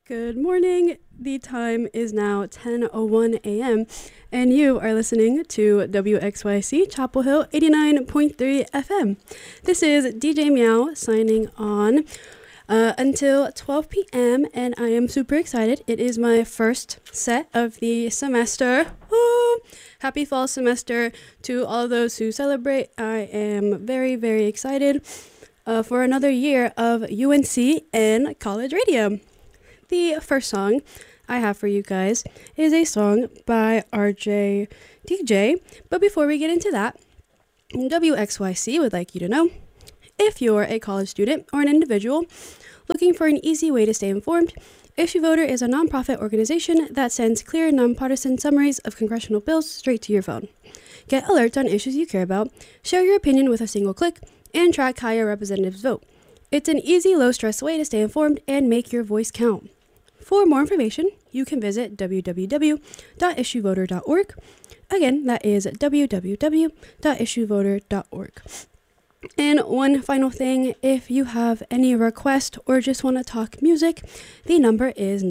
Good morning. The time is now 10:01 a.m. and you are listening to WXYC Chapel Hill 89.3 FM. This is DJ Meow signing on until 12 p.m. and I am super excited. It is my first set of the semester. Woo! Happy fall semester to all those who celebrate. I am very, very excited for another year of UNC and college radio. The first song I have for you guys is a song by RJ DJ. But before we get into that, WXYC would like you to know, if you're a college student or an individual looking for an easy way to stay informed, Issue Voter is a nonprofit organization that sends clear, nonpartisan summaries of congressional bills straight to your phone. Get alerts on issues you care about, share your opinion with a single click, and track how your representatives vote. It's an easy, low-stress way to stay informed and make your voice count. For more information, you can visit www.issuevoter.org. Again, that is www.issuevoter.org. And one final thing, if you have any request or just want to talk music, the number is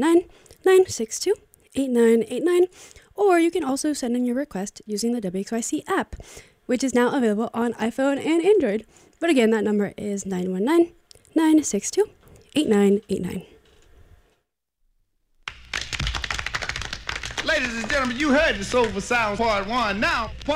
919-962-8989, or you can also send in your request using the WXYC app, which is now available on iPhone and Android. But again, that number is 919-962-8989. Ladies and gentlemen, you heard the Soulful Sound Part 1. Now,